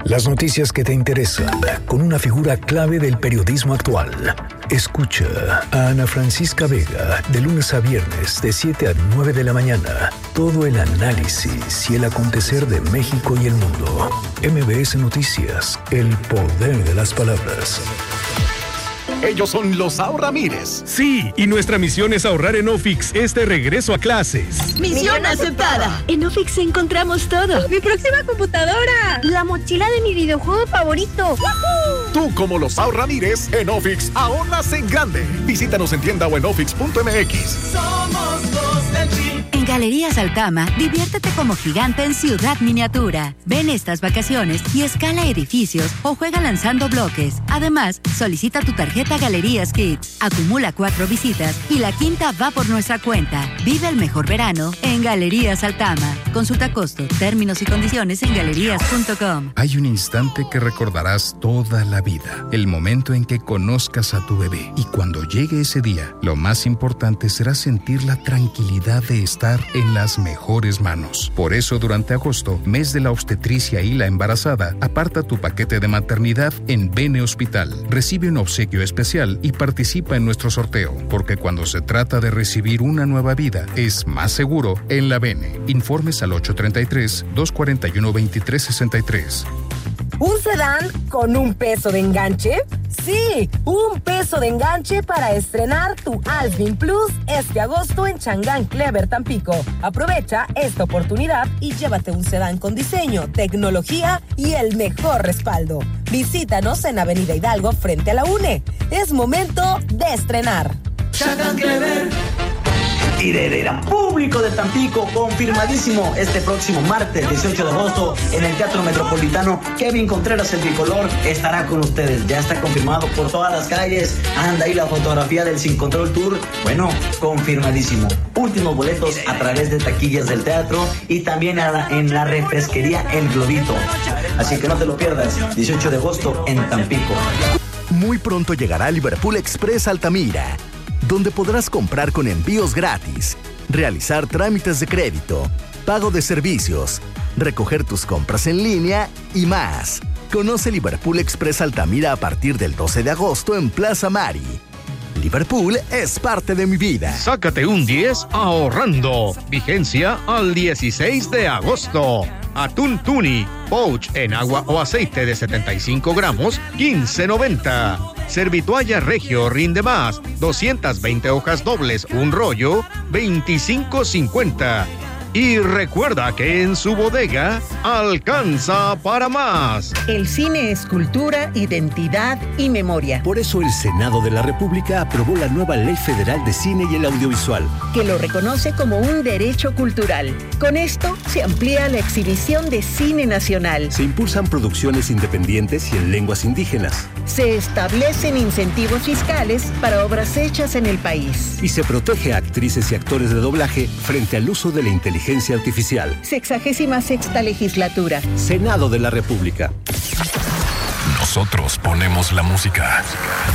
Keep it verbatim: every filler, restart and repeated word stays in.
Las noticias que te interesan, con una figura clave del periodismo actual. Escucha a Ana Francisca Vega, de lunes a viernes, de siete a nueve de la mañana. Todo el análisis y el acontecer de México y el mundo. M B S Noticias, el poder de las palabras. Ellos son los Ahorramires. Sí, y nuestra misión es ahorrar en Ofix este regreso a clases. ¡Misión aceptada! En Ofix encontramos todo. ¡Mi próxima computadora! ¡La mochila de mi videojuego favorito! ¡Woohoo! Tú, como los Ahorramires, en Ofix ahorras en grande. Visítanos en tienda o en ofix punto m x. Somos los del Jeep. En Galerías Altama, diviértete como gigante en Ciudad Miniatura. Ven estas vacaciones y escala edificios o juega lanzando bloques. Además, solicita tu tarjeta Galerías Kids. Acumula cuatro visitas y la quinta va por nuestra cuenta. Vive el mejor verano en Galerías Altama. Consulta costo, términos y condiciones en galerías punto com. Hay un instante que recordarás toda la vida. El momento en que conozcas a tu bebé. Y cuando llegue ese día, lo más importante será sentir la tranquilidad de estar en las mejores manos. Por eso, durante agosto, mes de la obstetricia y la embarazada, aparta tu paquete de maternidad en Bene Hospital. Recibe un obsequio especial y participa en nuestro sorteo, porque cuando se trata de recibir una nueva vida, es más seguro en la Bene. Informes al ocho tres tres, dos cuatro uno, dos tres seis tres. ¿Un sedán con un peso de enganche? Sí, un peso de enganche para estrenar tu Alvin Plus este agosto en Changán Clever, Tampico. Aprovecha esta oportunidad y llévate un sedán con diseño, tecnología y el mejor respaldo. Visítanos en Avenida Hidalgo frente a la UNE. Es momento de estrenar. Changán Clever. Herrera, público de Tampico, confirmadísimo este próximo martes dieciocho de agosto en el Teatro Metropolitano. Kevin Contreras, el bicolor, estará con ustedes. Ya está confirmado por todas las calles. Anda ahí la fotografía del Sin Control Tour. Bueno, confirmadísimo. Últimos boletos a través de taquillas del teatro y también en la refresquería El Globito. Así que no te lo pierdas, dieciocho de agosto en Tampico. Muy pronto llegará Liverpool Express Altamira, donde podrás comprar con envíos gratis, realizar trámites de crédito, pago de servicios, recoger tus compras en línea y más. Conoce Liverpool Express Altamira a partir del doce de agosto en Plaza Mari. Liverpool es parte de mi vida. Sácate un diez ahorrando. Vigencia al dieciséis de agosto. Atún Tuni, pouch en agua o aceite de setenta y cinco gramos, quince noventa. Servitoalla Regio rinde más, doscientas veinte hojas dobles, un rollo, veinticinco cincuenta. Y recuerda que en su bodega alcanza para más. El cine es cultura, identidad y memoria. Por eso el Senado de la República aprobó la nueva Ley Federal de Cine y el Audiovisual, que lo reconoce como un derecho cultural. Con esto se amplía la exhibición de cine nacional. Se impulsan producciones independientes y en lenguas indígenas. Se establecen incentivos fiscales para obras hechas en el país. Y se protege a actrices y actores de doblaje frente al uso de la inteligencia artificial. Sexagésima sexta legislatura. Senado de la República. Nosotros ponemos la música.